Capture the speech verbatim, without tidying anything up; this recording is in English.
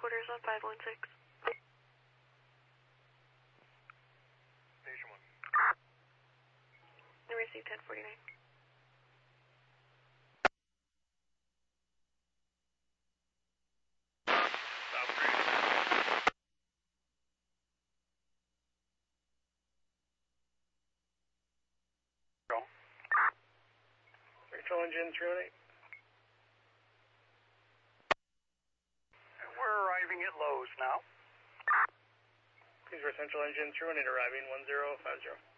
headquarters on five one six. Station one. I received ten forty-nine. South three. Go. Central engine three one eight. We're arriving at Lowe's now. Please, for Central engine three one eight arriving one zero five zero.